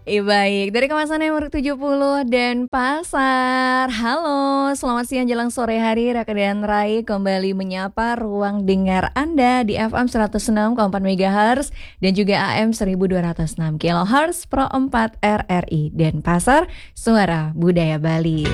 Baik, dari kawasan nomor 70 Denpasar. Halo, selamat siang jelang sore hari. Raka dan Rai kembali menyapa ruang dengar Anda di FM 106,4 MHz dan juga AM 1206 kHz Pro 4 RRI Denpasar, Suara Budaya Bali.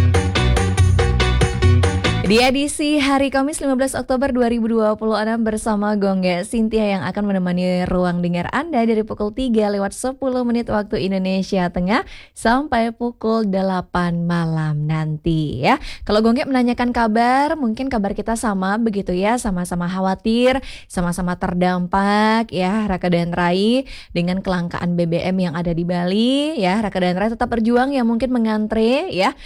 Di edisi hari Kamis 15 Oktober 2026 bersama Gongga Cynthia yang akan menemani ruang dengar Anda dari pukul 3 lewat 10 menit waktu Indonesia Tengah sampai pukul 8 malam nanti ya. Kalau Gongga menanyakan kabar, mungkin kabar kita sama begitu ya, sama-sama khawatir, sama-sama terdampak ya Raka dan Rai dengan kelangkaan BBM yang ada di Bali ya. Raka dan Rai tetap berjuang ya, mungkin mengantre ya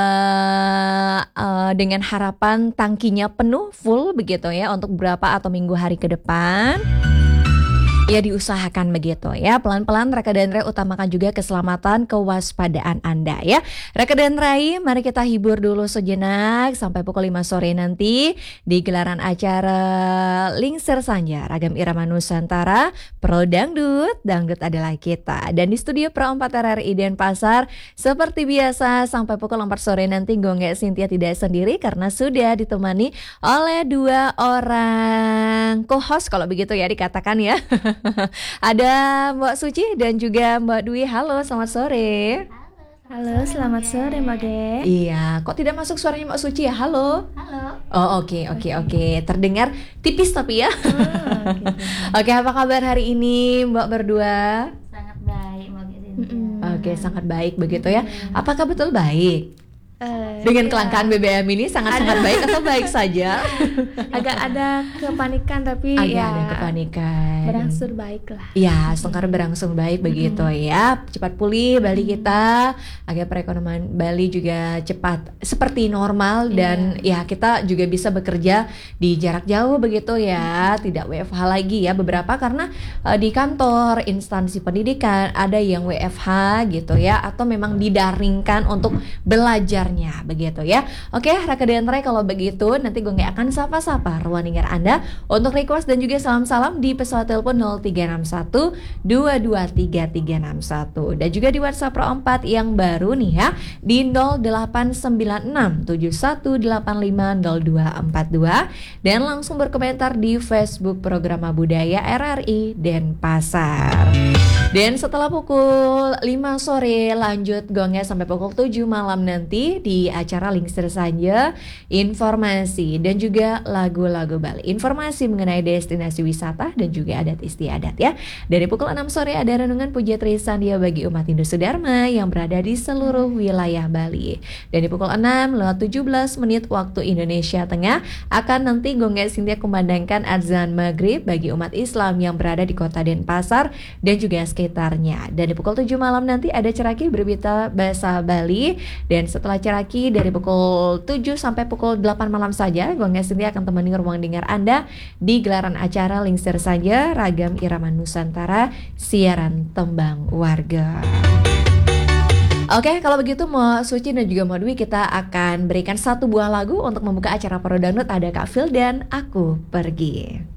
dengan harapan tangkinya penuh full begitu ya untuk beberapa atau minggu hari ke depan. Ya diusahakan begitu ya, pelan-pelan Raka dan Rai utamakan juga keselamatan, kewaspadaan Anda ya. Raka dan Rai, mari kita hibur dulu sejenak sampai pukul 5 sore nanti di gelaran acara Lingser Sanja Ragam Irama Nusantara Pro Dangdut, Dangdut adalah kita. Dan di studio Pro 4 RRI Denpasar seperti biasa sampai pukul 4 sore nanti Gongga Cynthia tidak sendiri karena sudah ditemani oleh dua orang co-host kalau begitu ya dikatakan ya. Ada Mbak Suci dan juga Mbak Dwi. Halo, selamat sore. Halo, selamat sore Mbak Ge. Iya, kok tidak masuk suaranya Mbak Suci ya? Halo. Halo. Oh, oke. Terdengar tipis tapi ya. Oke, apa kabar hari ini Mbak berdua? Sangat baik Mbak Ge. Oke, sangat baik begitu ya. Apakah betul baik? Dengan kelangkaan BBM ini sangat-sangat baik atau baik saja? Agak ada kepanikan tapi Agak ya ada kepanikan. berangsur baik lah. Ya, sekarang berangsur baik begitu ya. Cepat pulih Bali kita, agar perekonomian Bali juga cepat seperti normal dan ya kita juga bisa bekerja di jarak jauh begitu ya. Tidak WFH lagi ya beberapa karena di kantor, instansi pendidikan ada yang WFH gitu ya atau memang didaringkan untuk belajarnya begitu ya. Oke, Raka dan Rai kalau begitu nanti gue nggak akan sapa-sapa ruang dengar Anda untuk request dan juga salam-salam di pesawat telepon 0361 223361 dan juga di WhatsApp Pro 4 yang baru nih ya di 0896 71850242 dan langsung berkomentar di Facebook Program Budaya RRI Denpasar. Dan setelah pukul 5 sore lanjut gongnya sampai pukul 7 malam nanti di acara Lingser Sanja, informasi dan juga lagu-lagu Bali. Informasi mengenai destinasi wisata dan juga adat istiadat ya. Dari pukul 6 sore ada renungan puja Trisandia bagi umat Hindu Sudharma yang berada di seluruh wilayah Bali. Dan di pukul 6 lewat 17 menit waktu Indonesia Tengah akan nanti Gongga Cynthia kumandangkan azan maghrib bagi umat Islam yang berada di kota Denpasar dan juga sekitarnya. Dan di pukul 7 malam nanti ada ceraki berbita bahasa Bali. Dan setelah ceraki dari pukul 7 sampai pukul 8 malam saja Gongga Cynthia akan temani ruang dengar Anda di gelaran acara Lingser Saja Ragam Irama Nusantara Siaran Tembang Warga. Oke, kalau begitu Mbak Suci dan juga Mbak Dwi kita akan berikan satu buah lagu untuk membuka acara Pro Dangdut. Ada Kak Phil dan Aku Pergi.